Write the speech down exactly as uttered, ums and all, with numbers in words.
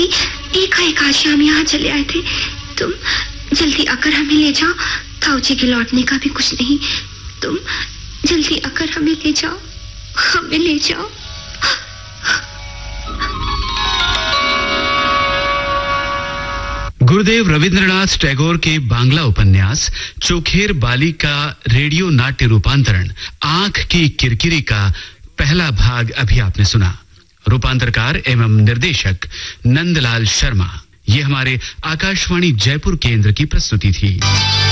एकाएक आज हम यहाँ चले आए थे। तुम जल्दी आकर हमें ले जाओ। ताऊजी के लौटने का भी कुछ नहीं। तुम जल्दी आकर हमें ले जाओ, हमें ले जाओ। गुरुदेव रविंद्रनाथ टैगोर के बांग्ला उपन्यास चोखेर बाली का रेडियो नाट्य रूपांतरण आंख की किरकिरी का पहला भाग अभी आपने सुना। रूपांतरकार एवं निर्देशक नंदलाल शर्मा। ये हमारे आकाशवाणी जयपुर केंद्र की प्रस्तुति थी।